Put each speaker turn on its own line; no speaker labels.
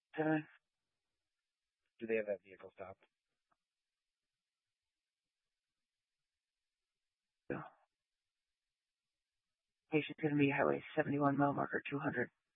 10.
Do they have that vehicle stopped?
So, patient's going to be Highway 71, mile marker 200.